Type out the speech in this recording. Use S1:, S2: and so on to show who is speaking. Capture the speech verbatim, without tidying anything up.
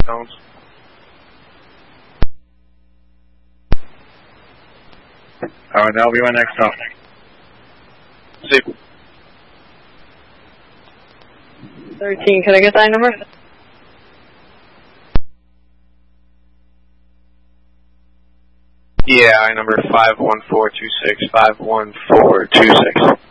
S1: Stones.
S2: Alright, that'll be my next stop.
S1: See.
S3: thirteen, can I get that number?
S1: Yeah, I number five one four two six, five one four two six.